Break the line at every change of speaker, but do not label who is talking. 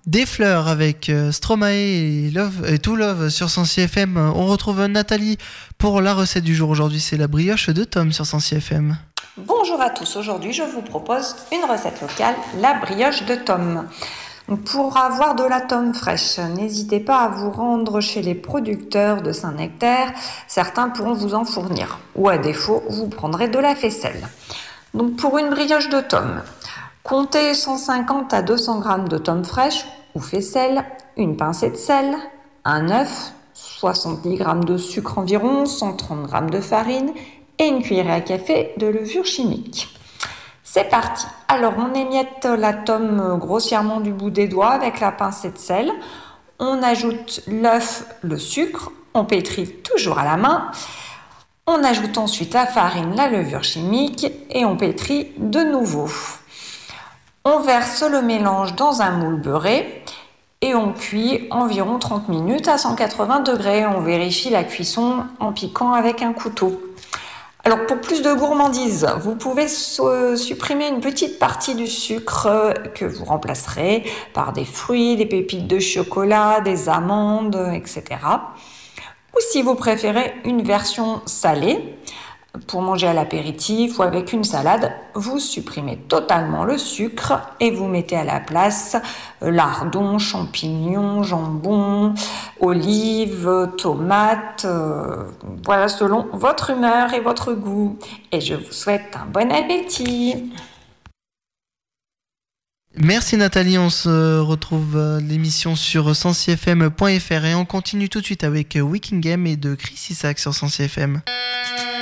Des fleurs avec Stromae et Love et To Love sur Sensi FM. On retrouve Nathalie pour la recette du jour. Aujourd'hui, c'est la brioche de Tom sur Sensi FM.
Bonjour à tous. Aujourd'hui, je vous propose une recette locale, la brioche de Tom. Pour avoir de la tome fraîche, n'hésitez pas à vous rendre chez les producteurs de Saint-Nectaire. Certains pourront vous en fournir. Ou à défaut, vous prendrez de la faisselle. Donc pour une brioche de tome, comptez 150 à 200 g de tome fraîche ou faisselle, une pincée de sel, un œuf, 70 g de sucre environ, 130 g de farine et une cuillerée à café de levure chimique. C'est parti. Alors on émiette la tome grossièrement du bout des doigts avec la pincée de sel. On ajoute l'œuf, le sucre, on pétrit toujours à la main. On ajoute ensuite la farine, la levure chimique et on pétrit de nouveau. On verse le mélange dans un moule beurré et on cuit environ 30 minutes à 180 degrés. On vérifie la cuisson en piquant avec un couteau. Alors pour plus de gourmandise, vous pouvez supprimer une petite partie du sucre que vous remplacerez par des fruits, des pépites de chocolat, des amandes, etc. Ou si vous préférez une version salée, pour manger à l'apéritif ou avec une salade, vous supprimez totalement le sucre et vous mettez à la place lardons, champignons, jambon, olives, tomates, voilà selon votre humeur et votre goût. Et je vous souhaite un bon appétit.
Merci Nathalie, on se retrouve l'émission sur sensifm.fr et on continue tout de suite avec Wiking Game et de Chris Isaac sur Sensi FM.